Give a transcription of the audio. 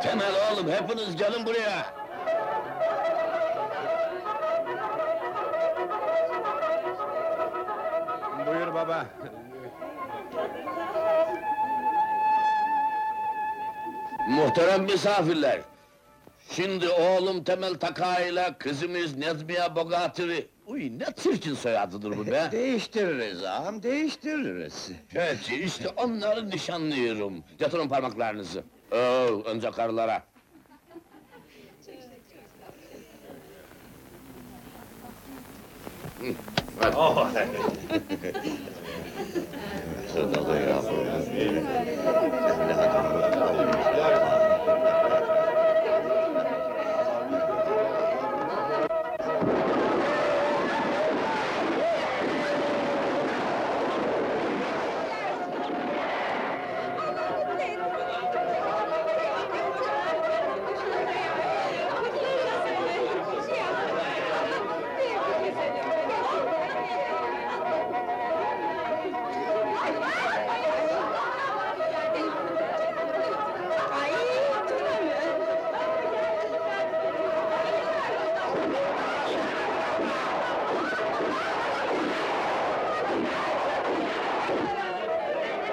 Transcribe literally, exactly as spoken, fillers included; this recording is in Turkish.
Temel oğlum, hepiniz gelin buraya! Buyur baba. Muhterem misafirler! Şimdi oğlum Temel Taka ile kızımız Nezmiye Bogatır'ı... Uy, ne çirkin soyadıdır bu be! Değiştiririz ağam, değiştiririz. Peki, işte onları nişanlıyorum. Yatırın parmaklarınızı. Oo, önce karılara. Hı, hadi. Oh. Şurada da yapalım. Ay, canım.